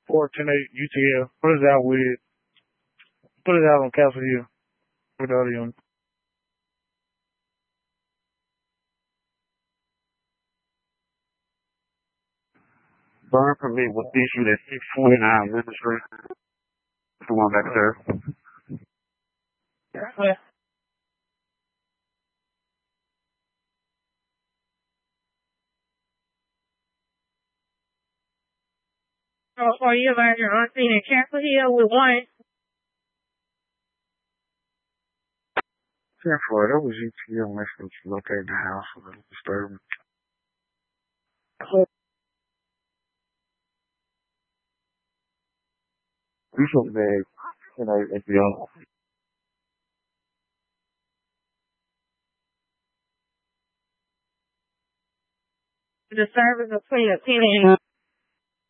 410 UTL. Put it out on Castle Hill with the other unit. Burn permit was issued at 629 River Street. The one back there. Yeah. Oh, you learned your auntie in Castle Hill with one. Therefore, that was UTL message located the house for the disturbance. You should be, if you The service between the 10 and